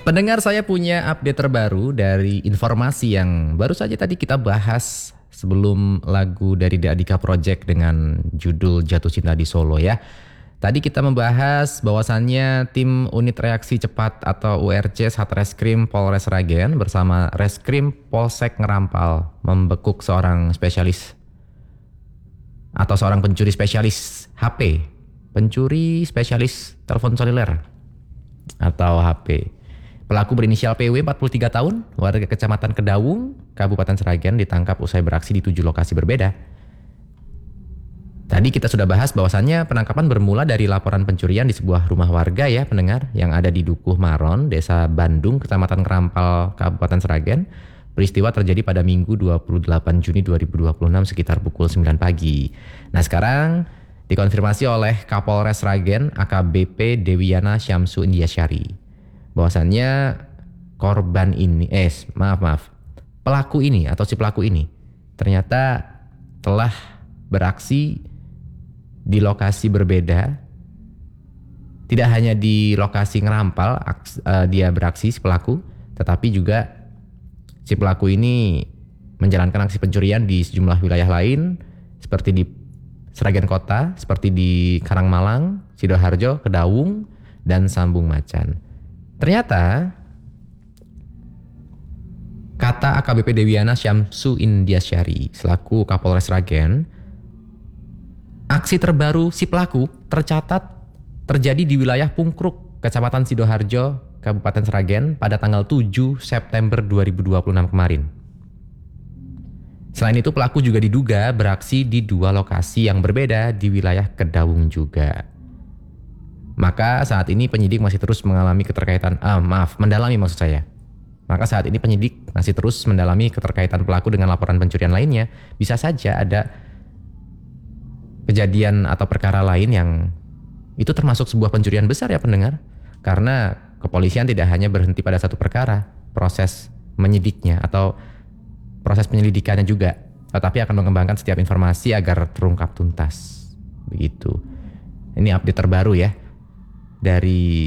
Pendengar, saya punya update terbaru dari informasi yang baru saja tadi kita bahas sebelum lagu dari The Adika Project dengan judul Jatuh Cinta di Solo ya. Tadi kita membahas bahwasannya tim unit reaksi cepat atau URC Satreskrim Polres Sragen bersama Reskrim Polsek Ngerampal membekuk seorang spesialis atau seorang pencuri spesialis HP, pencuri spesialis telepon seluler atau HP. Pelaku berinisial PW 43 tahun, warga Kecamatan Kedawung, Kabupaten Sragen ditangkap usai beraksi di 7 lokasi berbeda. Tadi kita sudah bahas bahwasannya penangkapan bermula dari laporan pencurian di sebuah rumah warga ya pendengar yang ada di Dukuh Maron, Desa Bandung, Kecamatan Ngerampal, Kabupaten Sragen. Peristiwa terjadi pada Minggu 28 Juni 2026 sekitar pukul 9 pagi. Nah sekarang dikonfirmasi oleh Kapolres Sragen AKBP Dewiana Syamsu Indiasyari. Bahwasannya korban ini, pelaku ini atau si pelaku ini ternyata telah beraksi di lokasi berbeda. Tidak hanya di lokasi Ngerampal dia beraksi si pelaku, tetapi juga si pelaku ini menjalankan aksi pencurian di sejumlah wilayah lain seperti di Sragen Kota, seperti di Karangmalang, Sidoarjo, Kedawung, dan Sambung Macan. Ternyata kata AKBP Dewiana Syamsu Indiasyari selaku Kapolres Sragen, aksi terbaru si pelaku tercatat terjadi di wilayah Pungkruk, Kecamatan Sidoarjo, Kabupaten Sragen pada tanggal 7 September 2026 kemarin. Selain itu pelaku juga diduga beraksi di 2 lokasi yang berbeda di wilayah Kedawung juga. Maka saat ini penyidik masih terus mengalami mendalami maksud saya. Maka saat ini penyidik masih terus mendalami keterkaitan pelaku dengan laporan pencurian lainnya. Bisa saja ada kejadian atau perkara lain yang itu termasuk sebuah pencurian besar ya pendengar. Karena kepolisian tidak hanya berhenti pada satu perkara, proses menyidiknya atau proses penyelidikannya juga, tetapi akan mengembangkan setiap informasi agar terungkap tuntas. Begitu. Ini update terbaru ya dari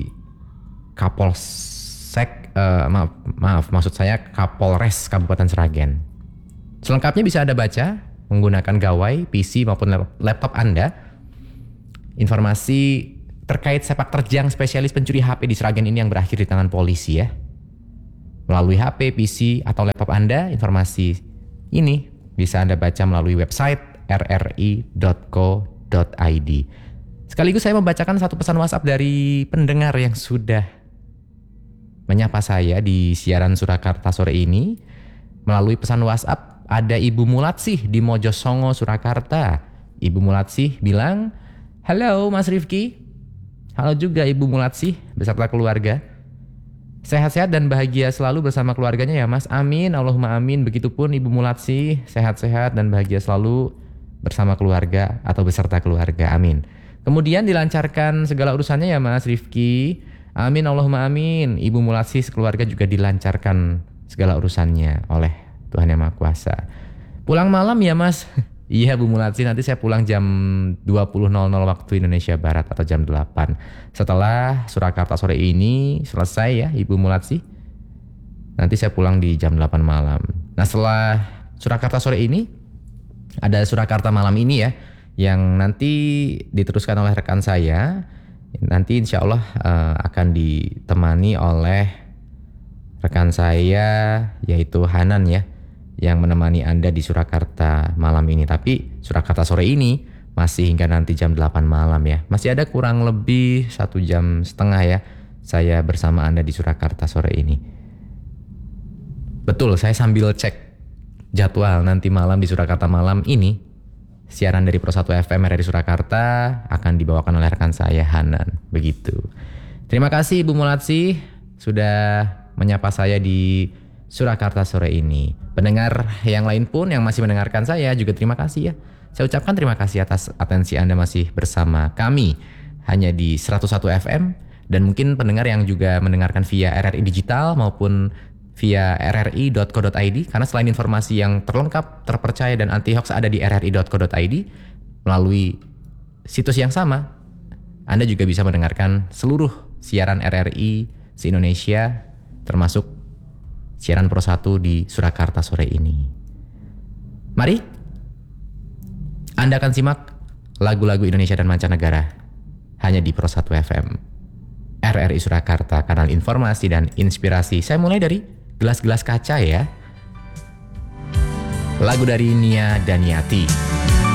Kapolres Kabupaten Sragen. Selengkapnya bisa Anda baca menggunakan gawai, PC maupun laptop Anda. Informasi terkait sepak terjang spesialis pencuri HP di Sragen ini yang berakhir di tangan polisi ya. Melalui HP, PC atau laptop Anda, informasi ini bisa Anda baca melalui website rri.co.id. Sekaligus saya membacakan satu pesan WhatsApp dari pendengar yang sudah menyapa saya di siaran Surakarta sore ini. Melalui pesan WhatsApp ada Ibu Mulatsih di Mojosongo, Surakarta. Ibu Mulatsih bilang, "Halo Mas Rifki." Halo juga Ibu Mulatsih beserta keluarga. Sehat-sehat dan bahagia selalu bersama keluarganya ya Mas. Amin, Allahumma amin. Begitupun Ibu Mulatsih, sehat-sehat dan bahagia selalu bersama keluarga atau beserta keluarga. Amin. Kemudian dilancarkan segala urusannya ya Mas Rifki. Amin Allahumma amin. Ibu Mulatsih sekeluarga juga dilancarkan segala urusannya oleh Tuhan Yang Maha Kuasa. Pulang malam ya Mas. Iya Bu Mulatsih, nanti saya pulang jam 20.00 waktu Indonesia Barat atau jam 8. Setelah Surakarta sore ini selesai ya Ibu Mulatsih, nanti saya pulang di jam 8 malam. Nah setelah Surakarta sore ini ada Surakarta malam ini ya, yang nanti diteruskan oleh rekan saya. Nanti insya Allah akan ditemani oleh rekan saya yaitu Hanan ya, yang menemani Anda di Surakarta malam ini. Tapi Surakarta sore ini masih hingga nanti jam 8 malam ya. Masih ada kurang lebih 1,5 jam ya saya bersama Anda di Surakarta sore ini. Betul, saya sambil cek jadwal nanti malam di Surakarta malam ini. Siaran dari Pro 1 FM RRI Surakarta akan dibawakan oleh rekan saya Hanan. Begitu. Terima kasih Ibu Mulatsih sudah menyapa saya di Surakarta sore ini. Pendengar yang lain pun yang masih mendengarkan saya juga terima kasih ya. Saya ucapkan terima kasih atas atensi Anda masih bersama kami hanya di 101 FM. Dan mungkin pendengar yang juga mendengarkan via RRI Digital maupun via rri.co.id, karena selain informasi yang terlengkap, terpercaya dan anti hoax ada di rri.co.id, melalui situs yang sama Anda juga bisa mendengarkan seluruh siaran RRI se-Indonesia termasuk siaran Pro 1 di Surakarta sore ini. Mari Anda akan simak lagu-lagu Indonesia dan mancanegara hanya di Pro 1 FM. RRI Surakarta, kanal informasi dan inspirasi. Saya mulai dari Gelas-Gelas Kaca ya. Lagu dari Nia Daniati.